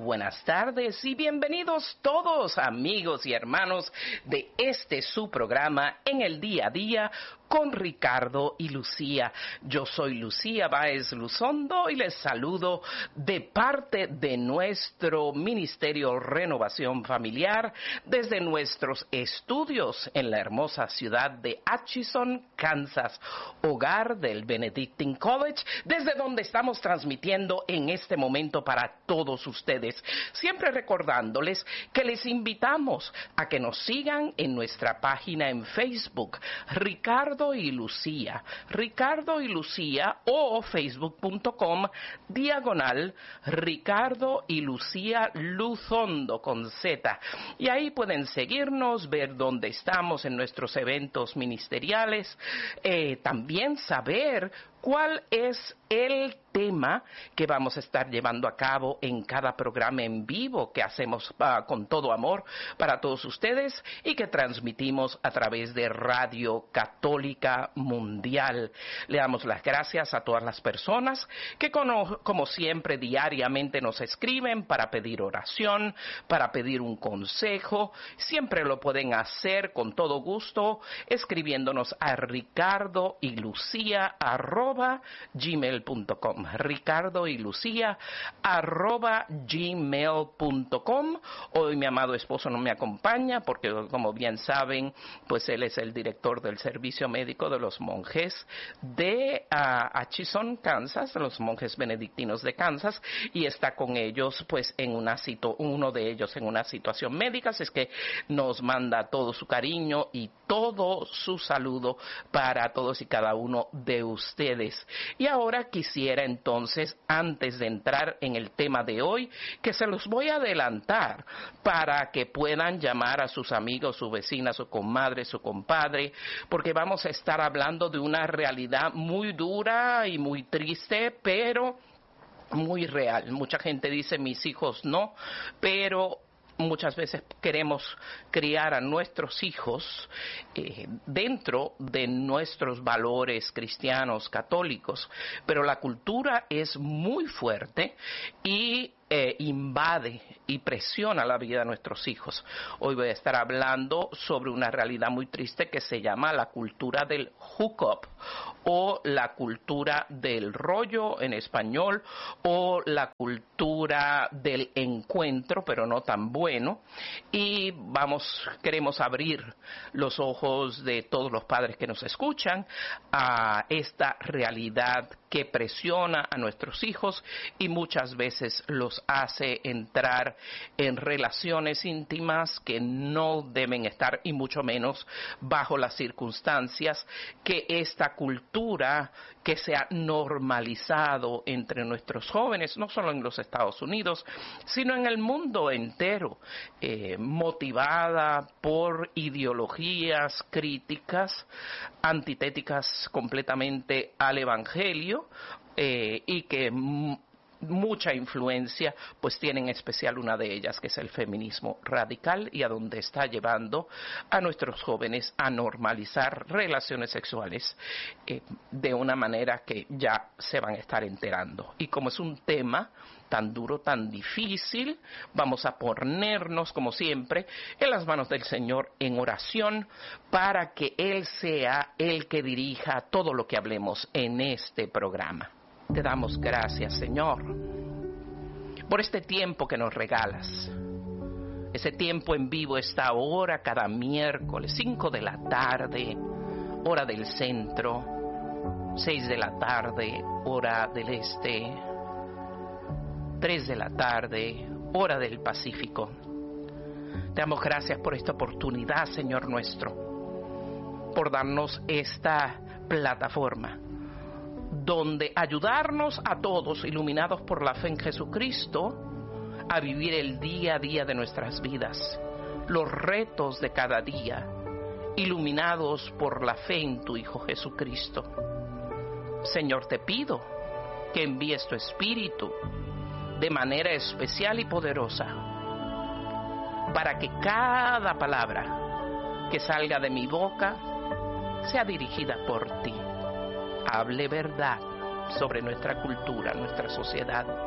buenas tardes y bienvenidos todos amigos y hermanos de su programa En el Día a Día con Ricardo y Lucía. Yo soy Lucía Báez Luzondo y les saludo de parte de nuestro Ministerio Renovación Familiar desde nuestros estudios en la hermosa ciudad de Atchison, Kansas, hogar del Benedictine College, desde donde estamos transmitiendo en este momento para todos ustedes. Siempre recordándoles que les invitamos a que nos sigan en nuestra página en Facebook, Ricardo y Lucía o facebook.com/Ricardo y Lucía Luzondo con Z. Y ahí pueden seguirnos, ver dónde estamos en nuestros eventos ministeriales, también saber cuál es el tema que vamos a estar llevando a cabo en cada programa en vivo que hacemos con todo amor para todos ustedes y que transmitimos a través de Radio Católica Mundial. Le damos las gracias a todas las personas que como siempre diariamente nos escriben para pedir oración, para pedir un consejo. Siempre lo pueden hacer con todo gusto escribiéndonos a ricardoylucia@gmail.com, ricardoylucia@gmail.com. Hoy mi amado esposo no me acompaña porque, como bien saben, pues él es el director del servicio médico de los monjes de Atchison, Kansas, de los monjes benedictinos de Kansas, y está con ellos pues en uno de ellos en una situación médica, así es que nos manda todo su cariño y todo su saludo para todos y cada uno de ustedes. Y ahora quisiera entonces, antes de entrar en el tema de hoy, que se los voy a adelantar para que puedan llamar a sus amigos, su vecina, su comadre, su compadre, porque vamos a estar hablando de una realidad muy dura y muy triste, pero muy real. Mucha gente dice mis hijos no, pero muchas veces queremos criar a nuestros hijos dentro de nuestros valores cristianos, católicos, pero la cultura es muy fuerte y invade y presiona la vida de nuestros hijos. Hoy voy a estar hablando sobre una realidad muy triste que se llama la cultura del hookup o la cultura del rollo en español o la cultura del encuentro, pero no tan bueno. Y queremos abrir los ojos de todos los padres que nos escuchan a esta realidad que presiona a nuestros hijos y muchas veces los hace entrar en relaciones íntimas que no deben estar, y mucho menos bajo las circunstancias que esta cultura que se ha normalizado entre nuestros jóvenes, no solo en los Estados Unidos, sino en el mundo entero, motivada por ideologías críticas, antitéticas completamente al Evangelio, y que mucha influencia pues tiene en especial una de ellas, que es el feminismo radical, y a donde está llevando a nuestros jóvenes a normalizar relaciones sexuales de una manera que ya se van a estar enterando. Y como es un tema tan duro, tan difícil, vamos a ponernos, como siempre, en las manos del Señor en oración para que Él sea el que dirija todo lo que hablemos en este programa. Te damos gracias, Señor, por este tiempo que nos regalas. Ese tiempo en vivo, esta hora, cada miércoles, 5 de la tarde, hora del centro, 6 de la tarde, hora del este, 3 de la tarde, hora del Pacífico. Te damos gracias por esta oportunidad, Señor nuestro, por darnos esta plataforma donde ayudarnos a todos, iluminados por la fe en Jesucristo, a vivir el día a día de nuestras vidas, los retos de cada día, iluminados por la fe en tu Hijo Jesucristo. Señor, te pido que envíes tu Espíritu de manera especial y poderosa para que cada palabra que salga de mi boca sea dirigida por ti. Hable verdad sobre nuestra cultura, nuestra sociedad,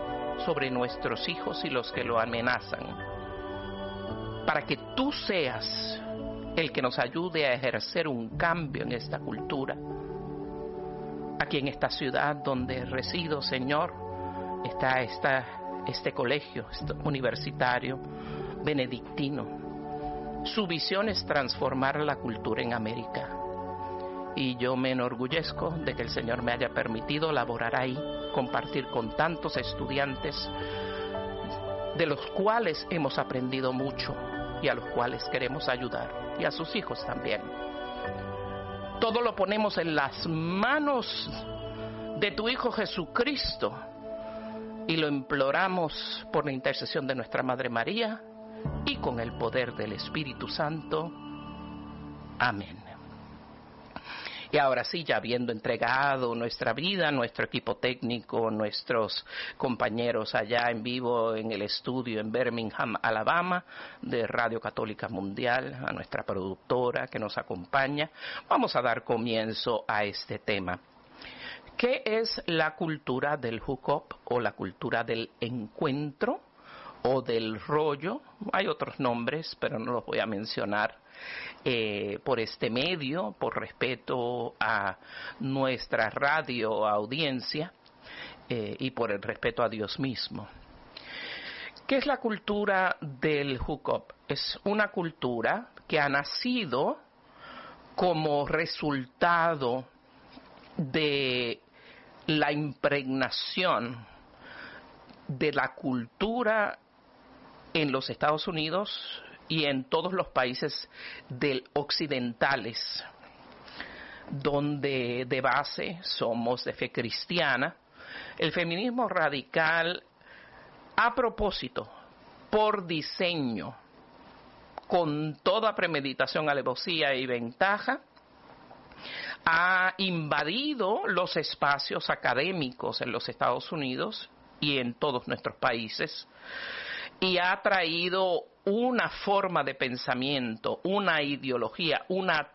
sobre nuestros hijos y los que lo amenazan, para que tú seas el que nos ayude a ejercer un cambio en esta cultura. Aquí en esta ciudad donde resido, Señor, está este colegio universitario benedictino. Su visión es transformar la cultura en América. Y yo me enorgullezco de que el Señor me haya permitido laborar ahí, compartir con tantos estudiantes, de los cuales hemos aprendido mucho y a los cuales queremos ayudar, y a sus hijos también. Todo lo ponemos en las manos de tu Hijo Jesucristo y lo imploramos por la intercesión de nuestra Madre María y con el poder del Espíritu Santo. Amén. Y ahora sí, ya habiendo entregado nuestra vida, nuestro equipo técnico, nuestros compañeros allá en vivo en el estudio en Birmingham, Alabama, de Radio Católica Mundial, a nuestra productora que nos acompaña, vamos a dar comienzo a este tema. ¿Qué es la cultura del hookup o la cultura del encuentro o del rollo? Hay otros nombres, pero no los voy a mencionar. Por este medio, por respeto a nuestra radio audiencia y por el respeto a Dios mismo. ¿Qué es la cultura del hookup? Es una cultura que ha nacido como resultado de la impregnación de la cultura en los Estados Unidos y en todos los países occidentales, donde de base somos de fe cristiana. El feminismo radical, a propósito, por diseño, con toda premeditación, alevosía y ventaja, ha invadido los espacios académicos en los Estados Unidos y en todos nuestros países, y ha traído una forma de pensamiento, una ideología, una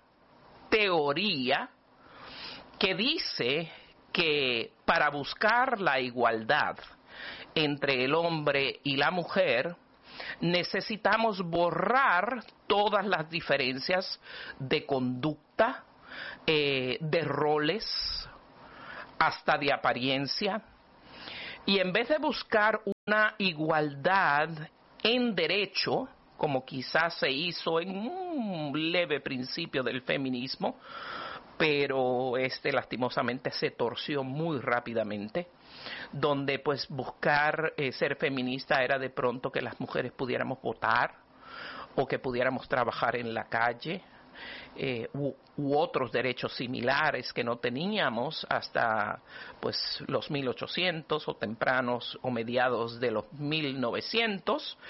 teoría que dice que para buscar la igualdad entre el hombre y la mujer necesitamos borrar todas las diferencias de conducta, de roles, hasta de apariencia, y en vez de buscar una igualdad en derecho, como quizás se hizo en un leve principio del feminismo, pero lastimosamente se torció muy rápidamente, donde pues buscar ser feminista era de pronto que las mujeres pudiéramos votar o que pudiéramos trabajar en la calle, u otros derechos similares que no teníamos hasta pues los 1800 o tempranos o mediados de los 1900.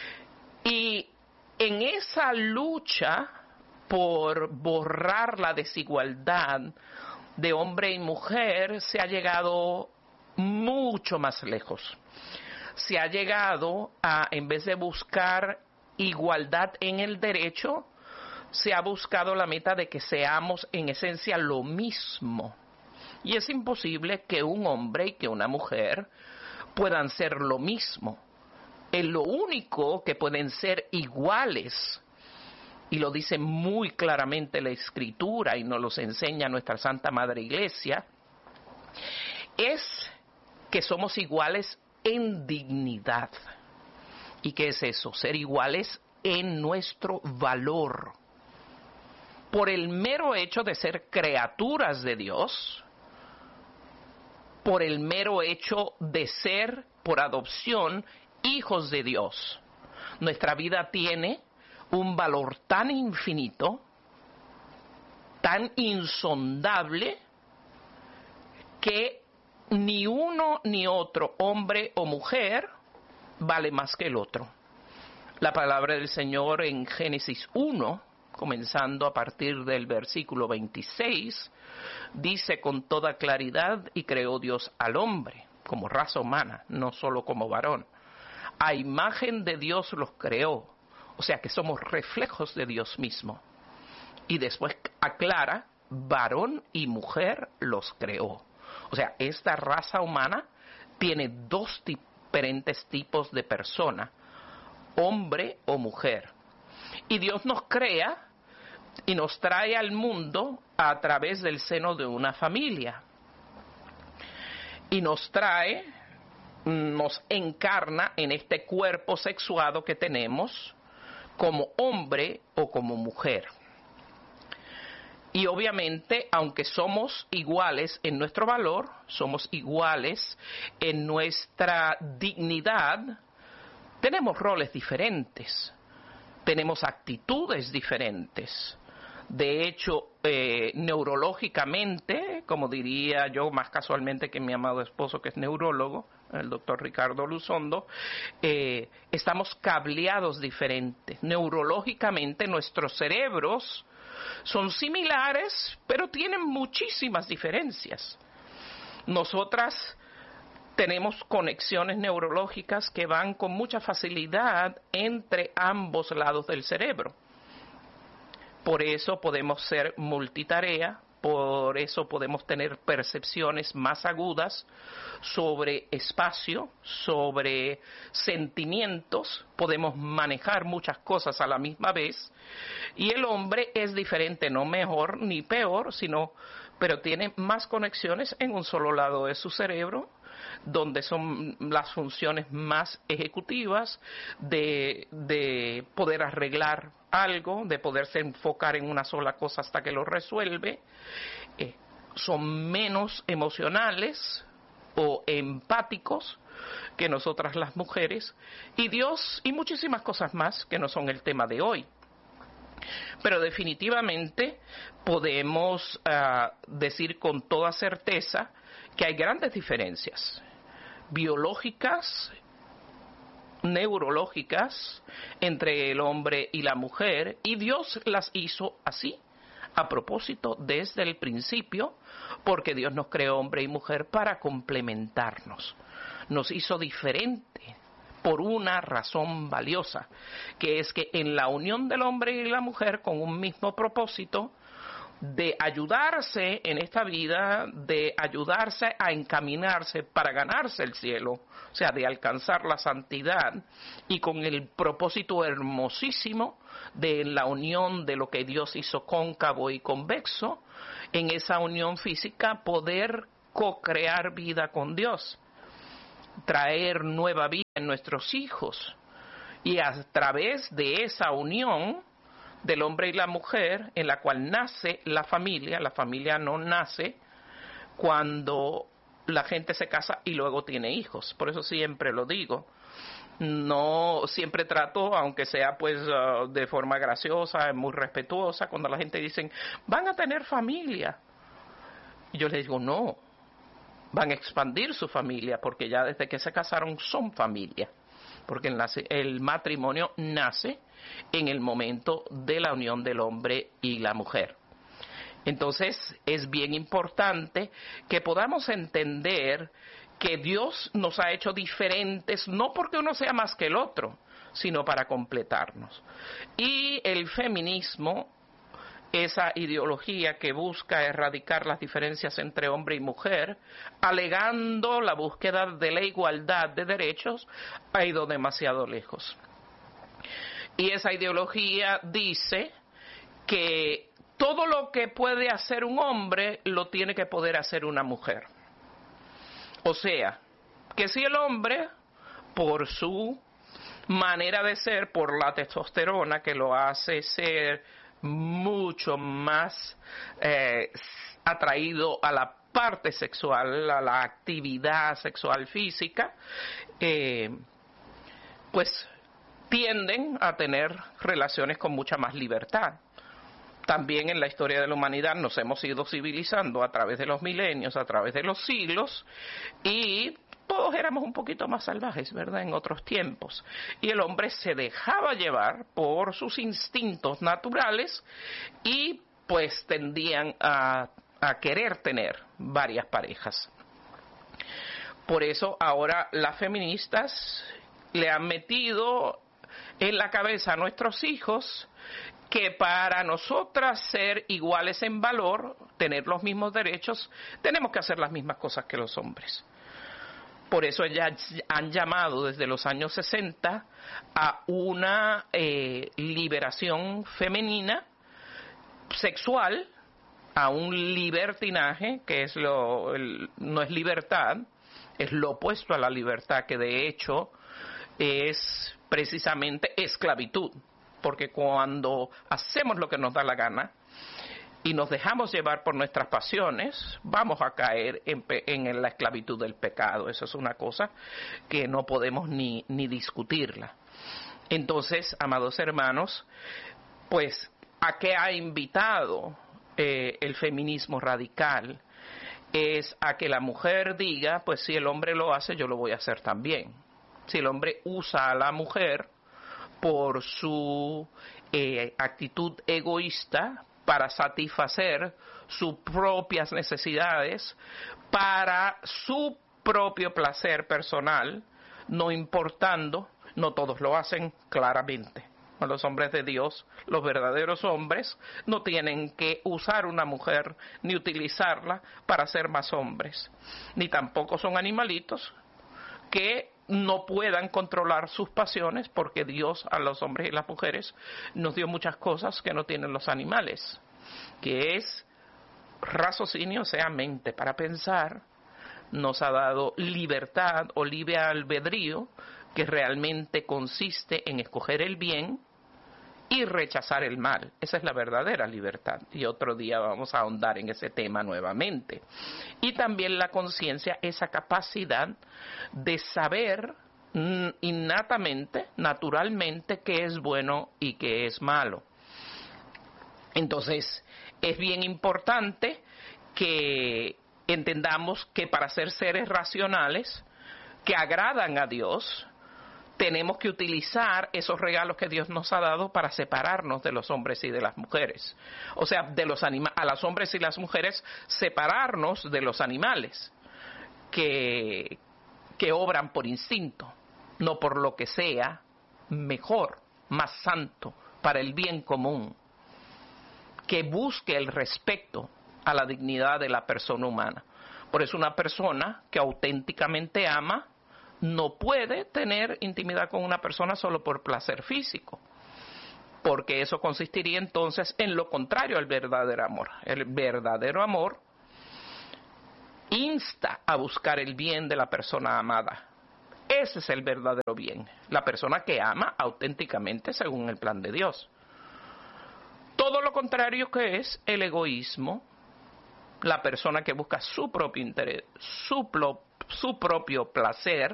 Y en esa lucha por borrar la desigualdad de hombre y mujer se ha llegado mucho más lejos. Se ha llegado a, en vez de buscar igualdad en el derecho, se ha buscado la meta de que seamos en esencia lo mismo. Y es imposible que un hombre y que una mujer puedan ser lo mismo. Lo único que pueden ser iguales, y lo dice muy claramente la Escritura y nos los enseña nuestra Santa Madre Iglesia, es que somos iguales en dignidad. ¿Y qué es eso? Ser iguales en nuestro valor. Por el mero hecho de ser criaturas de Dios, por el mero hecho de ser, por adopción, hijos de Dios. Nuestra vida tiene un valor tan infinito, tan insondable, que ni uno ni otro, hombre o mujer, vale más que el otro. La palabra del Señor en Génesis 1, comenzando a partir del versículo 26, dice con toda claridad: y creó Dios al hombre como raza humana, no solo como varón. A imagen de Dios los creó, o sea que somos reflejos de Dios mismo. Y después aclara: varón y mujer los creó. O sea, esta raza humana tiene dos diferentes tipos de persona, hombre o mujer. Y Dios nos crea y nos trae al mundo a través del seno de una familia. Y nos encarna en este cuerpo sexuado que tenemos como hombre o como mujer. Y obviamente, aunque somos iguales en nuestro valor, somos iguales en nuestra dignidad, tenemos roles diferentes, tenemos actitudes diferentes. De hecho, neurológicamente, como diría yo más casualmente que mi amado esposo que es neurólogo, el doctor Ricardo Luzondo, estamos cableados diferentes. Neurológicamente nuestros cerebros son similares, pero tienen muchísimas diferencias. Nosotras tenemos conexiones neurológicas que van con mucha facilidad entre ambos lados del cerebro. Por eso podemos ser multitarea, por eso podemos tener percepciones más agudas sobre espacio, sobre sentimientos, podemos manejar muchas cosas a la misma vez, y el hombre es diferente, no mejor ni peor, pero tiene más conexiones en un solo lado de su cerebro, donde son las funciones más ejecutivas de poder arreglar algo, de poderse enfocar en una sola cosa hasta que lo resuelve. Son menos emocionales o empáticos que nosotras las mujeres, y Dios y muchísimas cosas más que no son el tema de hoy. Pero definitivamente podemos decir con toda certeza que hay grandes diferencias biológicas, neurológicas entre el hombre y la mujer, y Dios las hizo así, a propósito, desde el principio, porque Dios nos creó hombre y mujer para complementarnos. Nos hizo diferente por una razón valiosa, que es que en la unión del hombre y la mujer con un mismo propósito, de ayudarse en esta vida, de ayudarse a encaminarse para ganarse el cielo, o sea, de alcanzar la santidad, y con el propósito hermosísimo de la unión de lo que Dios hizo cóncavo y convexo, en esa unión física poder co-crear vida con Dios, traer nueva vida en nuestros hijos, y a través de esa unión del hombre y la mujer, en la cual nace la familia no nace cuando la gente se casa y luego tiene hijos. Por eso siempre lo digo. No siempre trato, aunque sea pues de forma graciosa, muy respetuosa, cuando la gente dice, van a tener familia. Y yo les digo, no, van a expandir su familia, porque ya desde que se casaron son familia. Porque el matrimonio nace en el momento de la unión del hombre y la mujer. Entonces, es bien importante que podamos entender que Dios nos ha hecho diferentes, no porque uno sea más que el otro, sino para completarnos. Y el feminismo, esa ideología que busca erradicar las diferencias entre hombre y mujer, alegando la búsqueda de la igualdad de derechos, ha ido demasiado lejos. Y esa ideología dice que todo lo que puede hacer un hombre lo tiene que poder hacer una mujer. O sea, que si el hombre, por su manera de ser, por la testosterona que lo hace ser mucho más atraído a la parte sexual, a la actividad sexual física, pues tienden a tener relaciones con mucha más libertad. También en la historia de la humanidad nos hemos ido civilizando a través de los milenios, a través de los siglos, y todos éramos un poquito más salvajes, ¿verdad?, en otros tiempos. Y el hombre se dejaba llevar por sus instintos naturales y pues tendían a querer tener varias parejas. Por eso ahora las feministas le han metido en la cabeza a nuestros hijos que para nosotras ser iguales en valor, tener los mismos derechos, tenemos que hacer las mismas cosas que los hombres. Por eso ya han llamado desde los años 60 a una liberación femenina sexual, a un libertinaje, que es no es libertad, es lo opuesto a la libertad, que de hecho es precisamente esclavitud, porque cuando hacemos lo que nos da la gana y nos dejamos llevar por nuestras pasiones, vamos a caer en la esclavitud del pecado. Eso es una cosa que no podemos ni discutirla. Entonces, amados hermanos, pues, ¿a qué ha invitado el feminismo radical? Es a que la mujer diga, pues si el hombre lo hace, yo lo voy a hacer también. Si el hombre usa a la mujer por su actitud egoísta para satisfacer sus propias necesidades, para su propio placer personal, no importando, no todos lo hacen claramente. Los hombres de Dios, los verdaderos hombres, no tienen que usar una mujer ni utilizarla para ser más hombres, ni tampoco son animalitos que no puedan controlar sus pasiones, porque Dios a los hombres y las mujeres nos dio muchas cosas que no tienen los animales, que es raciocinio, o sea, mente para pensar. Nos ha dado libertad o libre albedrío, que realmente consiste en escoger el bien y rechazar el mal. Esa es la verdadera libertad. Y otro día vamos a ahondar en ese tema nuevamente. Y también la conciencia, esa capacidad de saber innatamente, naturalmente, qué es bueno y qué es malo. Entonces, es bien importante que entendamos que para ser seres racionales, que agradan a Dios, tenemos que utilizar esos regalos que Dios nos ha dado para separarnos de los hombres y de las mujeres. O sea, a los hombres y las mujeres, separarnos de los animales que obran por instinto, no por lo que sea mejor, más santo, para el bien común, que busque el respeto a la dignidad de la persona humana. Por eso una persona que auténticamente ama no puede tener intimidad con una persona solo por placer físico, porque eso consistiría entonces en lo contrario al verdadero amor. El verdadero amor insta a buscar el bien de la persona amada. Ese es el verdadero bien, la persona que ama auténticamente según el plan de Dios. Todo lo contrario que es el egoísmo, la persona que busca su propio interés, su propio placer,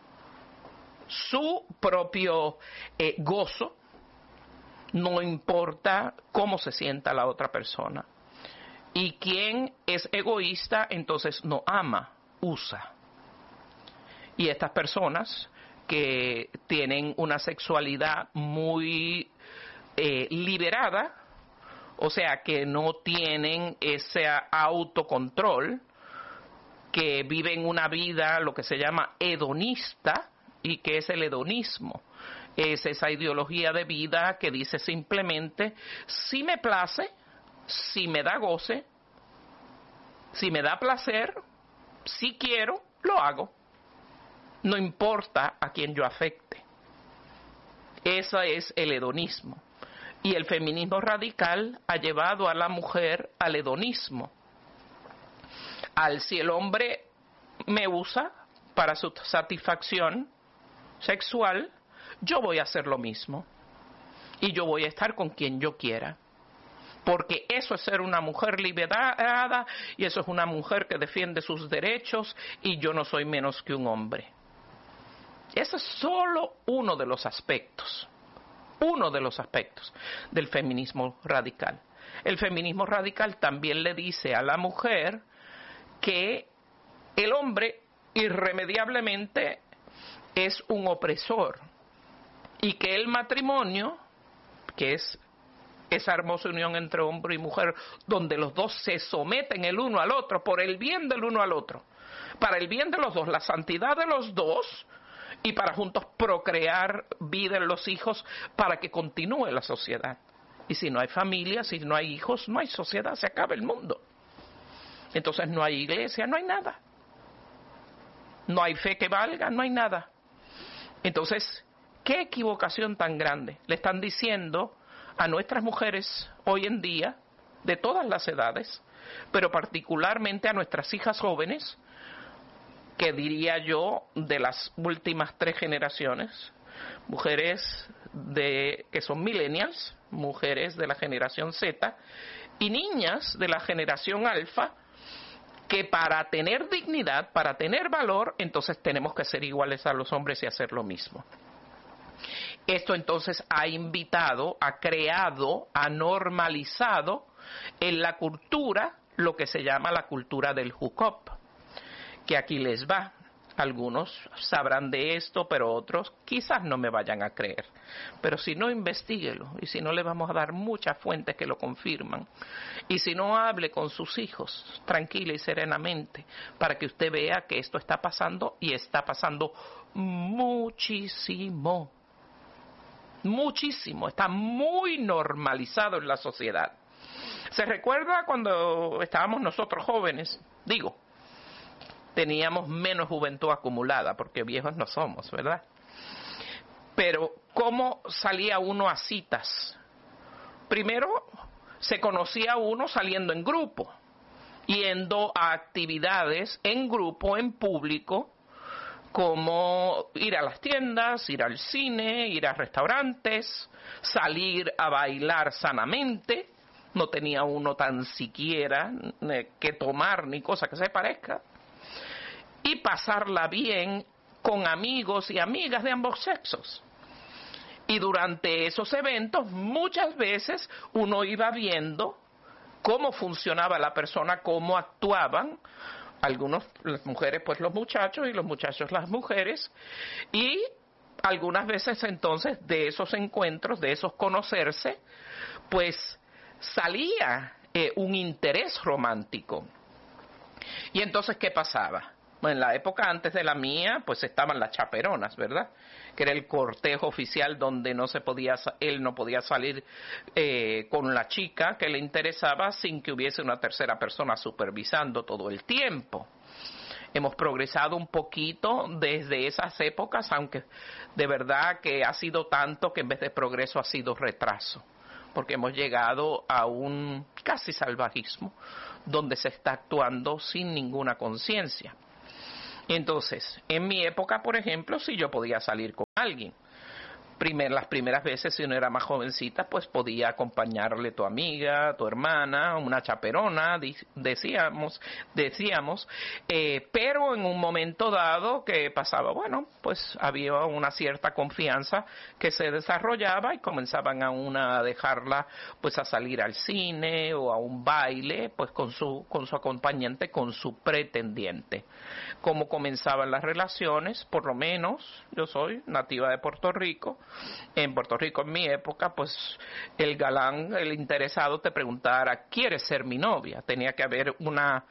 su propio gozo, no importa cómo se sienta la otra persona. Y quien es egoísta, entonces no ama, usa. Y estas personas que tienen una sexualidad muy liberada, o sea, que no tienen ese autocontrol, que viven una vida, lo que se llama hedonista. ¿Y qué es el hedonismo? Es esa ideología de vida que dice simplemente, si me place, si me da goce, si me da placer, si quiero, lo hago. No importa a quién yo afecte. Eso es el hedonismo. Y el feminismo radical ha llevado a la mujer al hedonismo. Si el hombre me usa para su satisfacción sexual, yo voy a hacer lo mismo. Y yo voy a estar con quien yo quiera. Porque eso es ser una mujer liberada, y eso es una mujer que defiende sus derechos, y yo no soy menos que un hombre. Ese es solo uno de los aspectos del feminismo radical. El feminismo radical también le dice a la mujer que el hombre irremediablemente es un opresor, y que el matrimonio, que es esa hermosa unión entre hombre y mujer, donde los dos se someten el uno al otro por el bien del uno al otro, para el bien de los dos, la santidad de los dos, y para juntos procrear vida en los hijos, para que continúe la sociedad. Y si no hay familia, si no hay hijos, no hay sociedad, se acaba el mundo. Entonces no hay iglesia, no hay nada. no hay fe que valga, no hay nada. Entonces, ¿qué equivocación tan grande le están diciendo a nuestras mujeres hoy en día, de todas las edades, pero particularmente a nuestras hijas jóvenes, que diría yo de las últimas 3 generaciones, mujeres que son millennials, mujeres de la generación Z y niñas de la generación alfa, que para tener dignidad, para tener valor, entonces tenemos que ser iguales a los hombres y hacer lo mismo. Esto entonces ha invitado, ha creado, ha normalizado en la cultura lo que se llama la cultura del hookup, que aquí les va. Algunos sabrán de esto, pero otros quizás no me vayan a creer. Pero si no, investíguelo. Y si no, le vamos a dar muchas fuentes que lo confirman. Y si no, hable con sus hijos, tranquila y serenamente, para que usted vea que esto está pasando y está pasando muchísimo. Muchísimo. Está muy normalizado en la sociedad. ¿Se recuerda cuando estábamos nosotros jóvenes? Teníamos menos juventud acumulada, porque viejos no somos, ¿verdad? Pero, ¿cómo salía uno a citas? Primero, se conocía uno saliendo en grupo, yendo a actividades en grupo, en público, como ir a las tiendas, ir al cine, ir a restaurantes, salir a bailar sanamente. No tenía uno tan siquiera que tomar ni cosa que se parezca. Y pasarla bien con amigos y amigas de ambos sexos. Y durante esos eventos muchas veces uno iba viendo cómo funcionaba la persona, cómo actuaban, algunos, las mujeres pues los muchachos y los muchachos las mujeres, y algunas veces entonces de esos encuentros, de esos conocerse, pues salía un interés romántico. Y entonces, ¿qué pasaba? Bueno, en la época antes de la mía, pues estaban las chaperonas, ¿verdad? Que era el cortejo oficial donde él no podía salir con la chica que le interesaba sin que hubiese una tercera persona supervisando todo el tiempo. Hemos progresado un poquito desde esas épocas, aunque de verdad que ha sido tanto que en vez de progreso ha sido retraso, porque hemos llegado a un casi salvajismo donde se está actuando sin ninguna conciencia. Entonces, en mi época, por ejemplo, si yo podía salir con alguien, las primeras veces, si uno era más jovencita, pues podía acompañarle tu amiga, tu hermana, una chaperona, decíamos, pero en un momento dado que pasaba, bueno, pues había una cierta confianza que se desarrollaba y comenzaban a dejarla pues a salir al cine o a un baile, pues con su acompañante, con su pretendiente. Cómo comenzaban las relaciones, por lo menos, yo soy nativa de Puerto Rico. En Puerto Rico, en mi época, pues el galán, el interesado, te preguntara, ¿quieres ser mi novia? Tenía que haber una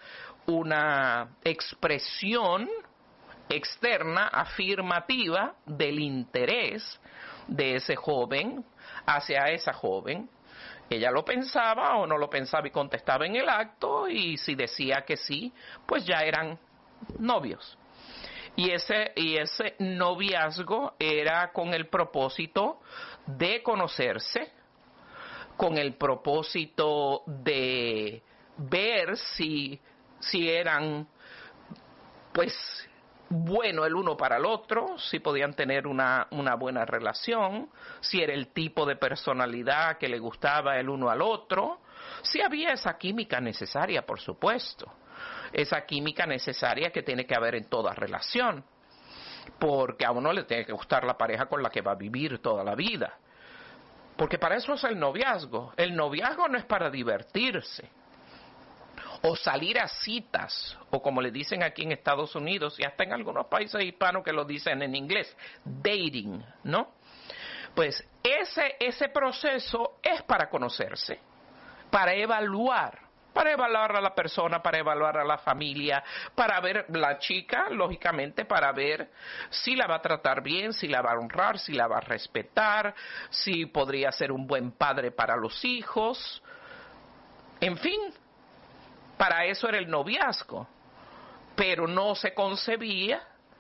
expresión externa, afirmativa, del interés de ese joven hacia esa joven. Ella lo pensaba o no lo pensaba y contestaba en el acto, y si decía que sí, pues ya eran novios. Y ese noviazgo era con el propósito de conocerse, con el propósito de ver si eran pues bueno el uno para el otro, si podían tener una buena relación, si era el tipo de personalidad que le gustaba el uno al otro, si había esa química necesaria, por supuesto. Esa química necesaria que tiene que haber en toda relación, porque a uno le tiene que gustar la pareja con la que va a vivir toda la vida, porque para eso es el noviazgo. El noviazgo no es para divertirse o salir a citas, o como le dicen aquí en Estados Unidos y hasta en algunos países hispanos que lo dicen en inglés, dating, ¿no? Pues ese proceso es para conocerse, para evaluar a la persona, para evaluar a la familia, para ver la chica, lógicamente, para ver si la va a tratar bien, si la va a honrar, si la va a respetar, si podría ser un buen padre para los hijos. En fin, para eso era el noviazgo. Pero no se concebía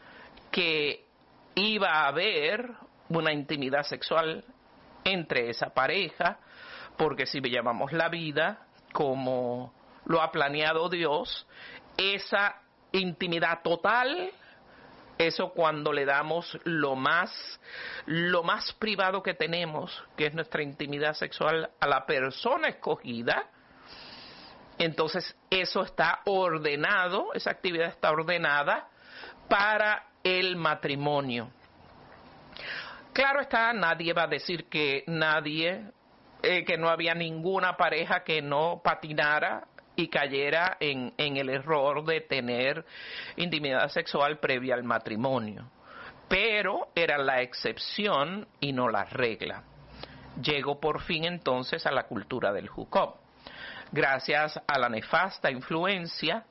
que iba a haber una intimidad sexual entre esa pareja, porque si llevamos la vida como lo ha planeado Dios, esa intimidad total, eso cuando le damos lo más privado que tenemos, que es nuestra intimidad sexual, a la persona escogida, entonces eso está ordenado, esa actividad está ordenada para el matrimonio. Claro está, nadie va a decir que que no había ninguna pareja que no patinara y cayera en el error de tener intimidad sexual previa al matrimonio. Pero era la excepción y no la regla. Llegó por fin entonces a la cultura del hookup, gracias a la nefasta influencia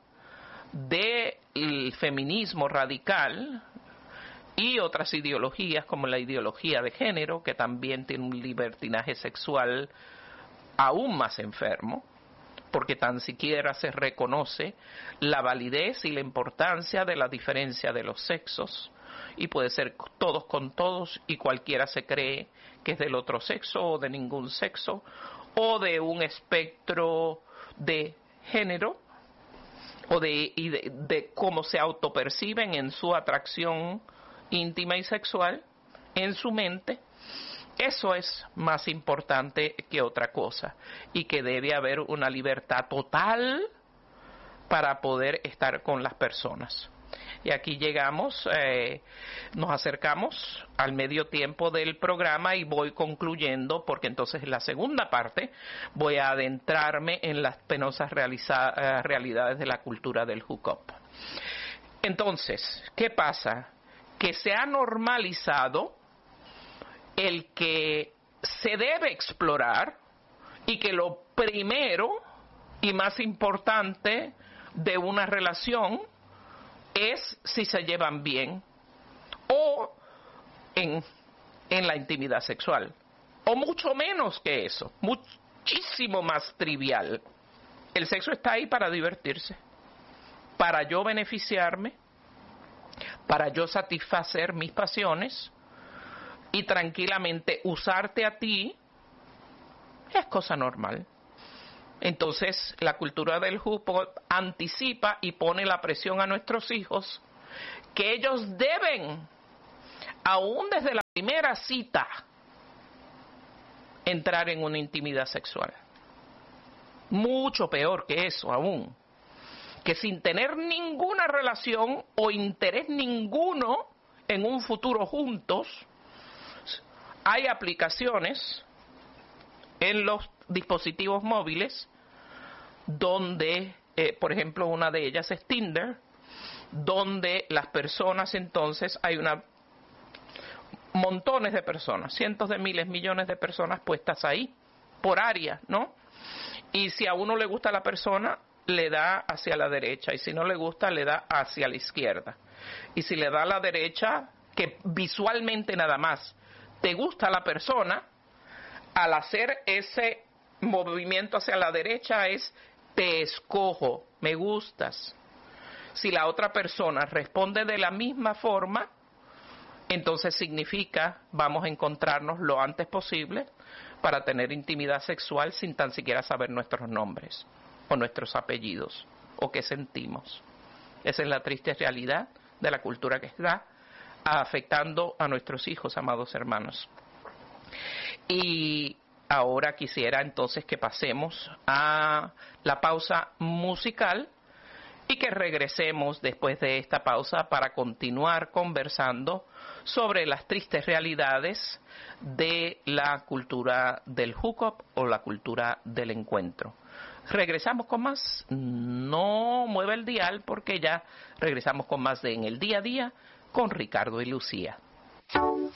del feminismo radical y otras ideologías como la ideología de género, que también tiene un libertinaje sexual aún más enfermo, porque tan siquiera se reconoce la validez y la importancia de la diferencia de los sexos, y puede ser todos con todos, y cualquiera se cree que es del otro sexo o de ningún sexo, o de un espectro de género, o de cómo se autoperciben en su atracción íntima y sexual, en su mente. Eso es más importante que otra cosa, y que debe haber una libertad total para poder estar con las personas. Y aquí llegamos, nos acercamos al medio tiempo del programa y voy concluyendo, porque entonces en la segunda parte voy a adentrarme en las penosas realidades de la cultura del hookup. Entonces, ¿qué pasa? Que se ha normalizado el que se debe explorar y que lo primero y más importante de una relación es si se llevan bien o en la intimidad sexual, o mucho menos que eso, muchísimo más trivial. El sexo está ahí para divertirse, para yo beneficiarme, para yo satisfacer mis pasiones y tranquilamente usarte a ti es cosa normal. Entonces la cultura del hookup anticipa y pone la presión a nuestros hijos que ellos deben, aún desde la primera cita, entrar en una intimidad sexual. Mucho peor que eso aún, que sin tener ninguna relación o interés ninguno en un futuro juntos, hay aplicaciones en los dispositivos móviles donde, por ejemplo, una de ellas es Tinder, donde las personas entonces, hay montones de personas, cientos de miles, millones de personas puestas ahí, por área, ¿no? Y si a uno le gusta la persona, le da hacia la derecha, y si no le gusta, le da hacia la izquierda. Y si le da a la derecha, que visualmente nada más te gusta la persona, al hacer ese movimiento hacia la derecha es te escojo, me gustas. Si la otra persona responde de la misma forma, entonces significa vamos a encontrarnos lo antes posible para tener intimidad sexual sin tan siquiera saber nuestros nombres o nuestros apellidos o qué sentimos. Esa es la triste realidad de la cultura que está afectando a nuestros hijos, amados hermanos. Y ahora quisiera entonces que pasemos a la pausa musical y que regresemos después de esta pausa para continuar conversando sobre las tristes realidades de la cultura del hookup o la cultura del encuentro. Regresamos con más, no mueva el dial porque ya regresamos con más de En el Día a Día con Ricardo y Lucía.